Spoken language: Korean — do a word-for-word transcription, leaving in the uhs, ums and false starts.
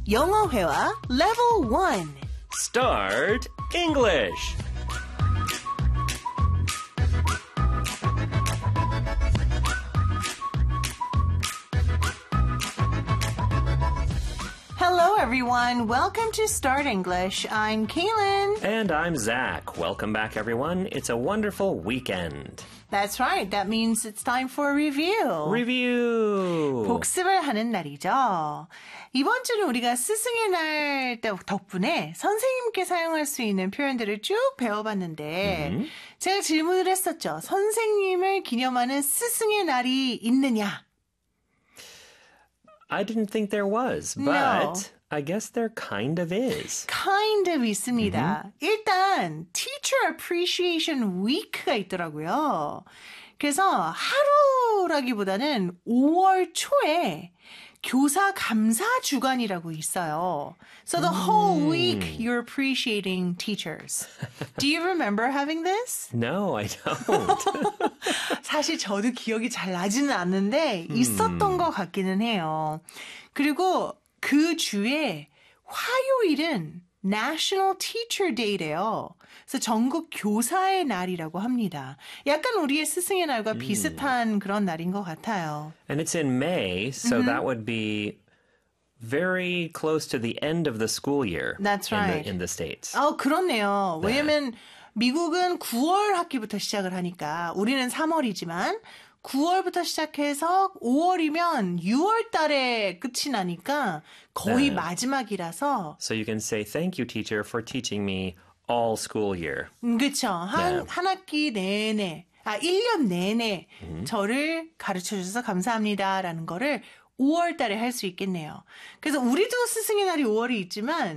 영어 회화 Level one. Start English. Hello, everyone. Welcome to Start English. I'm Kaylin. And I'm Zach. Welcome back, everyone. It's a wonderful weekend. That's right. That means it's time for a review. Review. 복습을 하는 날이죠. 이번 주는 우리가 스승의 날 덕분에 선생님께 사용할 수 있는 표현들을 쭉 배워봤는데 음. 제가 질문을 했었죠. 선생님을 기념하는 스승의 날이 있느냐? I didn't think there was, but No. I guess there kind of is. kind of 있습니다. Mm-hmm. 일단 Teacher Appreciation Week가 있더라고요. 그래서 하루라기보다는 오월 초에 교사 감사 주간이라고 있어요. So the whole week you're appreciating teachers. Do you remember having this? No, I don't. 사실 저도 기억이 잘 나지는 않는데 있었던 것 같기는 해요. 그리고 그 주에 화요일은 National Teacher Day래요. 그래서 전국 교사의 날이라고 합니다. 약간 우리의 스승의 날과 비슷한 그런 날인 것 같아요. And it's in May, so mm-hmm. that would be very close to the end of the school year. That's right. In the, in the States. 어, 그렇네요. 왜냐면 미국은 구월 학기부터 시작을 하니까 우리는 삼월이지만 구월부터 시작해서 오월이면 유월 달에 끝이 나니까 거의 네. 마지막이라서 So you can say thank you teacher for teaching me all school year. 그렇죠. 한, 네. 한 학기 내내 아 일 년 내내 음. 저를 가르쳐 주셔서 감사합니다라는 거를 오월 달에 할 수 있겠네요. 그래서 우리도 스승의 날이 오월이 있지만